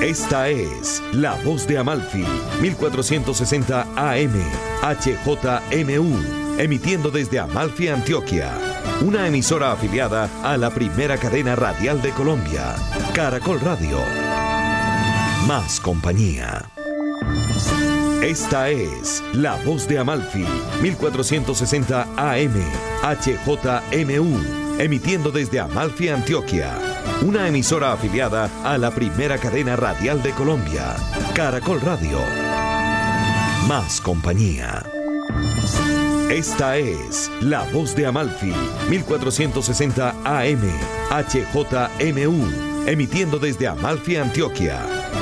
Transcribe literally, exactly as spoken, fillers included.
Esta es La Voz de Amalfi, mil cuatrocientos sesenta A M, H J M U, emitiendo desde Amalfi, Antioquia. Una emisora afiliada a la primera cadena radial de Colombia, Caracol Radio. Más compañía. Esta es La Voz de Amalfi, mil cuatrocientos sesenta A M, H J M U, emitiendo desde Amalfi, Antioquia. Una emisora afiliada a la primera cadena radial de Colombia, Caracol Radio. Más compañía. Esta es La Voz de Amalfi, mil cuatrocientos sesenta A M, H J M U, emitiendo desde Amalfi, Antioquia.